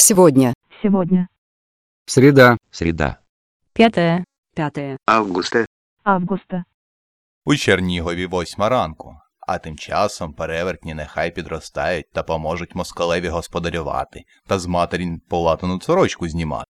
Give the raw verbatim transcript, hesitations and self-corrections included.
Сегодня. Сегодня. Среда. Среда. П'яте. Пятое. Августа. Августа. У Чернігові восьма ранку, а тим часом перевертні нехай підростають та поможуть москалеві господарювати, та з матерін полатану сорочку знімати.